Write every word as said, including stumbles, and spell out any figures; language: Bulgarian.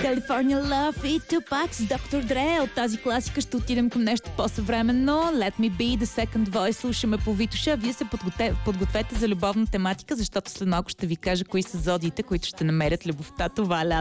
California Love и Tupac с доктор Dre. От тази класика ще отидем към нещо по-съвременно. Let me be the second voice. Слушаме по Витоша. Вие се подгответе, подгответе за любовна тематика, защото след малко ще ви кажа кои са зодиите, които ще намерят любовта това лято.